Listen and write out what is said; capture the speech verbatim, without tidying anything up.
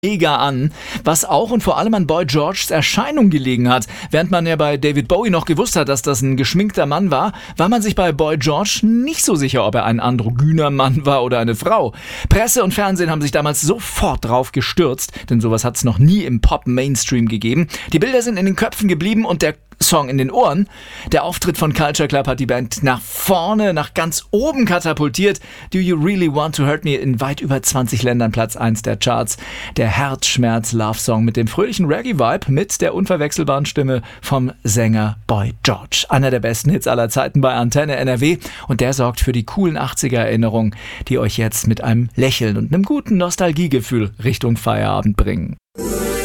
mega an, was auch und vor allem an Boy Georges Erscheinung gelegen hat. Während man ja bei David Bowie noch gewusst hat, dass das ein geschminkter Mann war, war man sich bei Boy George nicht so sicher, ob er ein androgyner Mann war oder eine Frau. Presse und Fernsehen haben sich damals sofort drauf gestürzt, denn sowas hat es noch nie im Pop-Mainstream gegeben. Die Bilder sind in den Köpfen geblieben und der Song in den Ohren. Der Auftritt von Culture Club hat die Band nach vorne, nach ganz oben katapultiert. Do You Really Want to Hurt Me in weit über zwanzig Ländern Platz eins der Charts. Der Herzschmerz-Love-Song mit dem fröhlichen Reggae-Vibe mit der unverwechselbaren Stimme vom Sänger Boy George. Einer der besten Hits aller Zeiten bei Antenne N R W und der sorgt für die coolen achtziger-Erinnerungen, die euch jetzt mit einem Lächeln und einem guten Nostalgiegefühl Richtung Feierabend bringen.